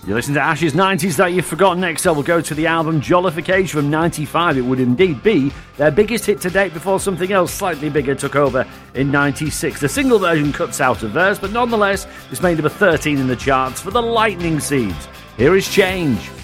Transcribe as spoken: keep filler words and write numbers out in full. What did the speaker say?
You listen to Ash's nineties That You've Forgotten. Next up, we'll go to the album Jollification from ninety-five. It would indeed be their biggest hit to date before something else slightly bigger took over in ninety-six. The single version cuts out a verse, but nonetheless, it's made number thirteen in the charts for the Lightning Seeds. Here is Change.